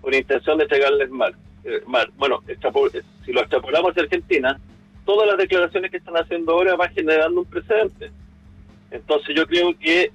con intención de entregarles mar. Bueno, si lo extrapolamos a Argentina, todas las declaraciones que están haciendo ahora van generando un precedente. Entonces yo creo que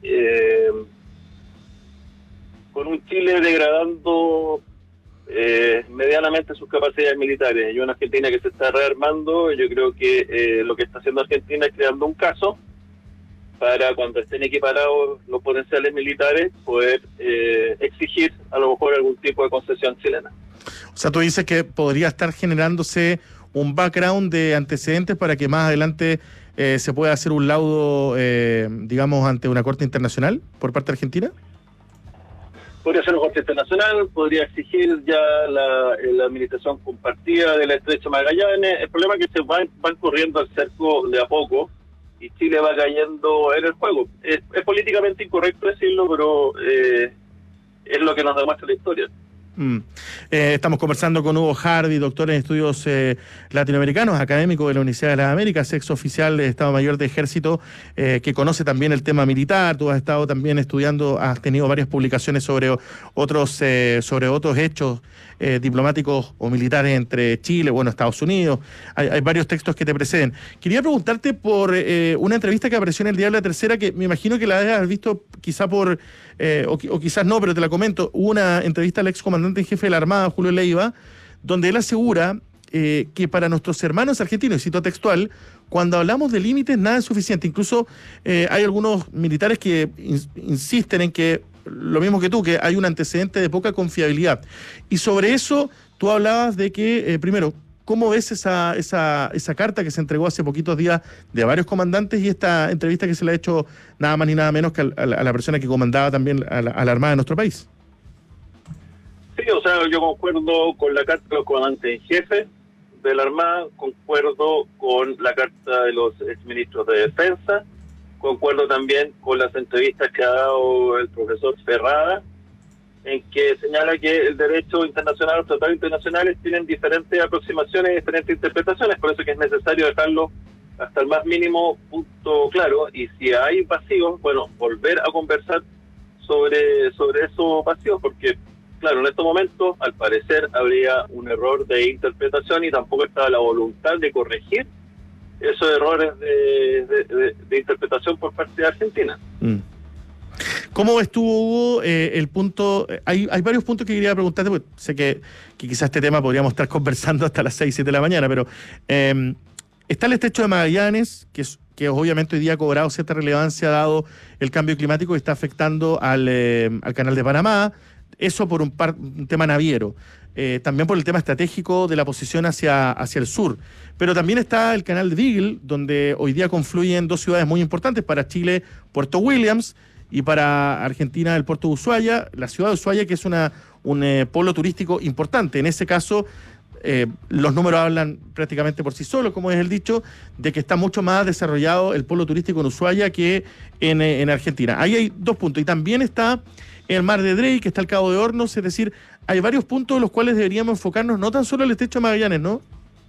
con un Chile degradando medianamente sus capacidades militares y una Argentina que se está rearmando, yo creo que lo que está haciendo Argentina es creando un caso para cuando estén equiparados los potenciales militares poder exigir a lo mejor algún tipo de concesión chilena. O sea, tú dices que podría estar generándose un background de antecedentes para que más adelante se pueda hacer un laudo, digamos, ante una corte internacional por parte de Argentina. Podría ser una corte internacional, podría exigir ya la administración compartida del Estrecho Magallanes. El problema es que se van corriendo al cerco de a poco y Chile va cayendo en el juego. Es políticamente incorrecto decirlo, pero es lo que nos demuestra la historia. Estamos conversando con Hugo Hardy, doctor en estudios latinoamericanos, académico de la Universidad de las Américas, ex oficial de Estado Mayor de Ejército, que conoce también el tema militar. Tú has estado también estudiando, has tenido varias publicaciones sobre otros hechos diplomáticos o militares entre Chile, Estados Unidos. Hay varios textos que te preceden. Quería preguntarte por una entrevista que apareció en el Diario La Tercera, que me imagino que la has visto quizá o quizás no, pero te la comento. Hubo una entrevista al excomandante en jefe de la Armada, Julio Leiva, donde él asegura que para nuestros hermanos argentinos, y cito textual, cuando hablamos de límites nada es suficiente. Incluso hay algunos militares que insisten en que, lo mismo que tú, que hay un antecedente de poca confiabilidad. Y sobre eso tú hablabas de que, primero, ¿cómo ves esa carta que se entregó hace poquitos días de varios comandantes y esta entrevista que se le ha hecho nada más ni nada menos que a la persona que comandaba también a la Armada de nuestro país? Sí, o sea, yo concuerdo con la carta de los comandantes en jefe de la Armada, concuerdo con la carta de los exministros de Defensa, concuerdo también con las entrevistas que ha dado el profesor Ferrada, en que señala que el derecho internacional, los tratados internacionales tienen diferentes aproximaciones y diferentes interpretaciones, por eso que es necesario dejarlo hasta el más mínimo punto claro, y si hay vacíos, volver a conversar sobre esos vacíos, porque claro, en estos momentos, al parecer, habría un error de interpretación y tampoco estaba la voluntad de corregir esos errores de interpretación por parte de Argentina. ¿Cómo ves tú, Hugo, el punto? Hay varios puntos que quería preguntarte, porque sé que quizás este tema podríamos estar conversando hasta las 6, 7 de la mañana, pero está el Estrecho de Magallanes, que obviamente hoy día ha cobrado cierta relevancia dado el cambio climático que está afectando al Canal de Panamá. Eso por un tema naviero, también por el tema estratégico de la posición hacia el sur. Pero también está el canal de Beagle, donde hoy día confluyen dos ciudades muy importantes para Chile, Puerto Williams, y para Argentina, el puerto de Ushuaia, la ciudad de Ushuaia, que es un polo turístico importante. En ese caso, los números hablan prácticamente por sí solos, como es el dicho, de que está mucho más desarrollado el polo turístico en Ushuaia que en Argentina. Ahí hay dos puntos. Y también está el mar de Drake, está el Cabo de Hornos, es decir, hay varios puntos en los cuales deberíamos enfocarnos, no tan solo el Estrecho de Magallanes, ¿no?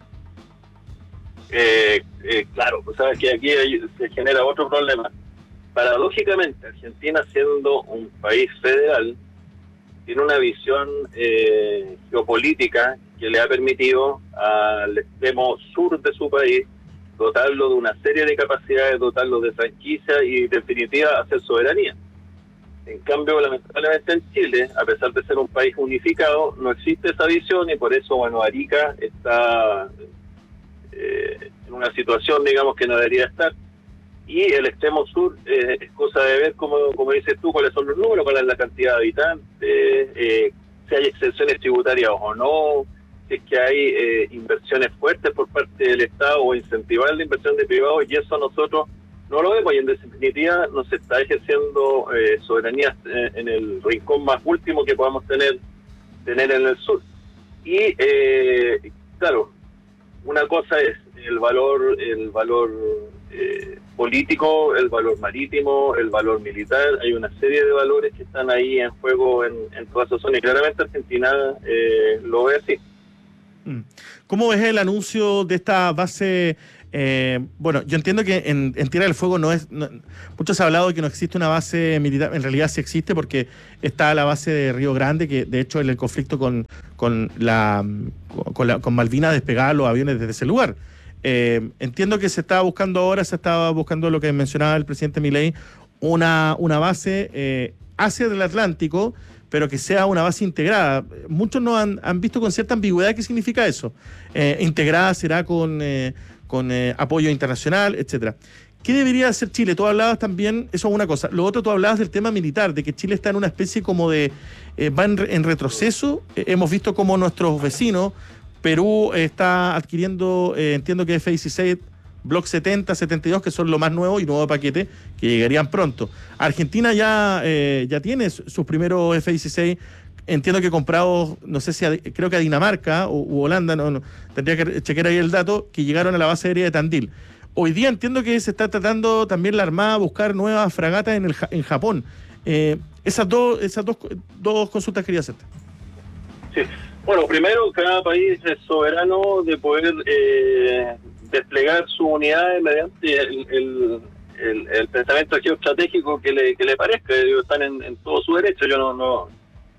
Claro, pues sabes que aquí se genera otro problema. Paradójicamente, Argentina, siendo un país federal, tiene una visión geopolítica que le ha permitido al extremo sur de su país dotarlo de una serie de capacidades, dotarlo de franquicia y, en definitiva, hacer soberanía. En cambio, lamentablemente en Chile, a pesar de ser un país unificado, no existe esa visión y por eso, Arica está en una situación, digamos, que no debería estar. Y el extremo sur es cosa de ver, como dices tú, cuáles son los números, cuál es la cantidad de habitantes, si hay exenciones tributarias o no, si es que hay inversiones fuertes por parte del Estado o incentivar la inversión de privados, y eso nosotros no lo vemos, y en definitiva nos está ejerciendo soberanía en el rincón más último que podamos tener en el sur. Y claro, una cosa es el valor político, el valor marítimo, el valor militar. Hay una serie de valores que están ahí en juego en toda esa zona, y claramente Argentina lo ve así. ¿Cómo ves el anuncio de esta base Bueno, yo entiendo que en Tierra del Fuego muchos se ha hablado de que no existe una base militar. En realidad sí existe, porque está la base de Río Grande, que de hecho en el conflicto con Malvinas despegaban los aviones desde ese lugar. Entiendo que se estaba buscando lo que mencionaba el presidente Milei, una base hacia el Atlántico, pero que sea una base integrada. Muchos no han visto con cierta ambigüedad qué significa eso. Integrada será con apoyo internacional, etcétera. ¿Qué debería hacer Chile? Tú hablabas también, eso es una cosa. Lo otro, tú hablabas del tema militar, de que Chile está en una especie como de... va en retroceso. Hemos visto cómo nuestros vecinos, Perú está adquiriendo, entiendo que F-16, Block 70, 72, que son lo más nuevo y nuevo paquete, que llegarían pronto. Argentina ya tiene sus primeros F-16, entiendo que comprados, no sé si creo que a Dinamarca u Holanda, no, tendría que chequear ahí el dato, que llegaron a la base aérea de Tandil. Hoy día entiendo que se está tratando también la Armada buscar nuevas fragatas en Japón. Esas dos consultas quería hacerte. Sí. Bueno, primero, cada país es soberano de poder desplegar sus unidades mediante el pensamiento geoestratégico que le parezca. Ellos están en todo su derecho. Yo no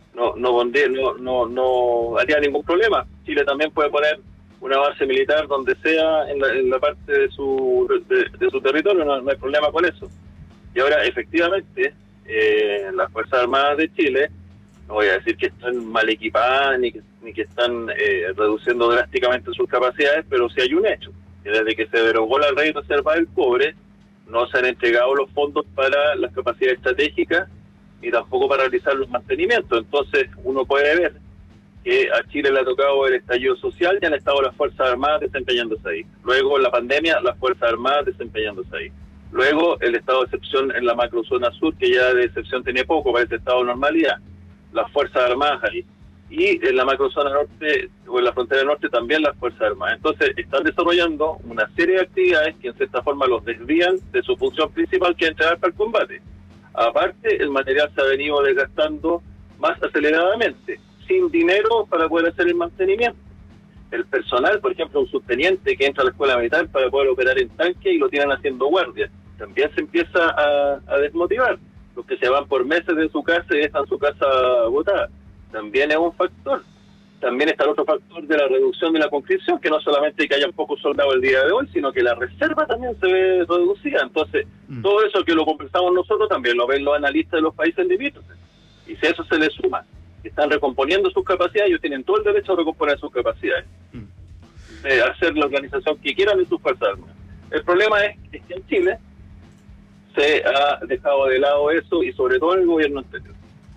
haría ningún problema. Chile también puede poner una base militar donde sea en la parte de su territorio, no hay problema con eso. Y ahora, efectivamente, las Fuerzas Armadas de Chile, no voy a decir que están mal equipadas ni que están reduciendo drásticamente sus capacidades, pero sí hay un hecho, que desde que se derogó la ley de reserva del cobre, no se han entregado los fondos para las capacidades estratégicas ni tampoco para realizar los mantenimientos. Entonces uno puede ver que a Chile le ha tocado el estallido social y han estado las Fuerzas Armadas desempeñándose ahí. Luego la pandemia, las Fuerzas Armadas desempeñándose ahí. Luego el estado de excepción en la macrozona sur, que ya de excepción tenía poco para este estado de normalidad. Las Fuerzas Armadas ahí. Y en la macrozona norte, o en la frontera norte, también las Fuerzas Armadas. Entonces están desarrollando una serie de actividades que en cierta forma los desvían de su función principal, que es entregar para el combate. Aparte, el material se ha venido desgastando más aceleradamente, sin dinero para poder hacer el mantenimiento. El personal, por ejemplo, un subteniente que entra a la escuela militar para poder operar en tanque y lo tienen haciendo guardia, también se empieza a desmotivar. Los que se van por meses de su casa y dejan su casa botada, también es un factor. También está el otro factor de la reducción de la conscripción, que no solamente que haya pocos soldados el día de hoy, sino que la reserva también se ve reducida. Entonces, todo eso que lo conversamos nosotros también lo ven los analistas de los países limítrofes. Y si eso se le suma, que están recomponiendo sus capacidades, ellos tienen todo el derecho a recomponer sus capacidades, de hacer la organización que quieran en sus fuerzas armadas. El problema es que en Chile se ha dejado de lado eso, y sobre todo en el gobierno anterior.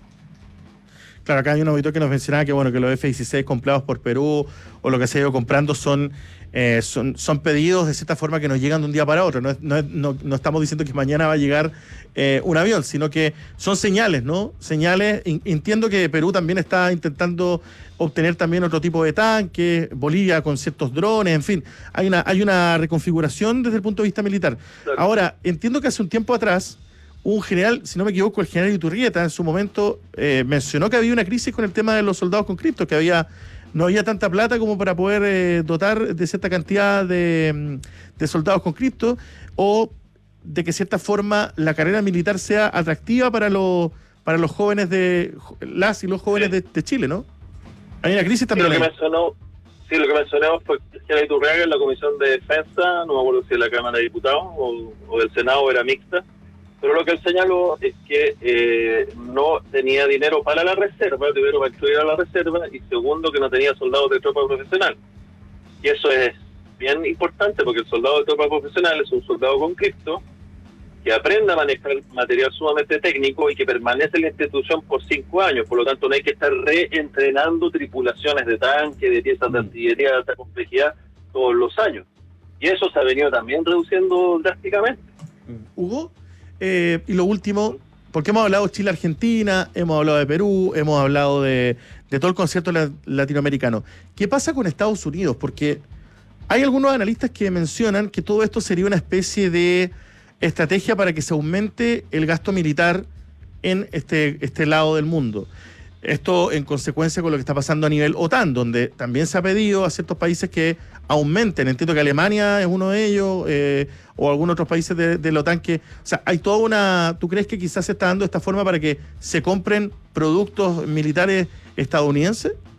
Claro, acá hay un auditor que nos mencionaba que bueno, que los F-16 comprados por Perú o lo que se ha ido comprando son pedidos de cierta forma que nos llegan de un día para otro. No estamos diciendo que mañana va a llegar un avión, sino que son señales, ¿no? Señales. Entiendo que Perú también está intentando obtener también otro tipo de tanques, Bolivia con ciertos drones, en fin. Hay una reconfiguración desde el punto de vista militar. Claro. Ahora, entiendo que hace un tiempo atrás un general, si no me equivoco, el general Iturrieta en su momento mencionó que había una crisis con el tema de los soldados conscriptos, que no había tanta plata como para poder dotar de cierta cantidad de soldados conscriptos, o de que de cierta forma la carrera militar sea atractiva para los jóvenes las y los jóvenes de Chile, ¿no? Hay una crisis también. Lo que mencionamos fue que el general Iturriaga en la Comisión de Defensa, no me acuerdo si de la Cámara de Diputados o del Senado, era mixta. Pero lo que él señaló es que no tenía dinero para la reserva, primero para incluir a la reserva, y segundo, que no tenía soldados de tropa profesional. Y eso es bien importante, porque el soldado de tropa profesional es un soldado conscripto que aprende a manejar material sumamente técnico y que permanece en la institución por 5 años. Por lo tanto, no hay que estar reentrenando tripulaciones de tanque, de piezas de artillería de alta complejidad todos los años. Y eso se ha venido también reduciendo drásticamente. Hugo, y lo último, porque hemos hablado de Chile-Argentina, hemos hablado de Perú, hemos hablado de todo el concierto latinoamericano. ¿Qué pasa con Estados Unidos? Porque hay algunos analistas que mencionan que todo esto sería una especie de estrategia para que se aumente el gasto militar en este lado del mundo. Esto en consecuencia con lo que está pasando a nivel OTAN, donde también se ha pedido a ciertos países que aumenten. Entiendo que Alemania es uno de ellos, o algunos otros países de la OTAN que... O sea, hay toda una... ¿Tú crees que quizás se está dando de esta forma para que se compren productos militares estadounidenses?